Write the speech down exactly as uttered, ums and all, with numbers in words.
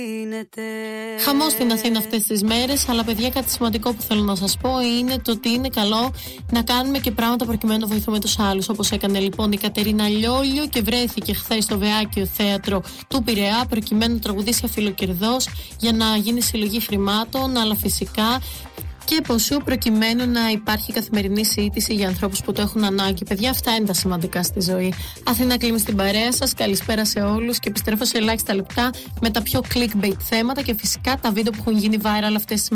Χαμός στην Αθήνα αυτές τις μέρες, αλλά παιδιά, κάτι σημαντικό που θέλω να σας πω είναι το ότι είναι καλό να κάνουμε και πράγματα προκειμένου να βοηθούμε τους άλλους. Όπως έκανε λοιπόν η Κατερίνα Λιόλιο και βρέθηκε χθες στο Βεάκιο Θέατρο του Πειραιά προκειμένου να τραγουδήσει αφιλοκερδός για να γίνει συλλογή χρημάτων, αλλά φυσικά και ποσού προκειμένου να υπάρχει καθημερινή συζήτηση για ανθρώπους που το έχουν ανάγκη. Παιδιά, αυτά είναι τα σημαντικά στη ζωή. Αθήνα κλείνει στην παρέα σας. Καλησπέρα σε όλους και επιστρέφω σε ελάχιστα λεπτά με τα πιο clickbait θέματα και φυσικά τα βίντεο που έχουν γίνει viral αυτές τις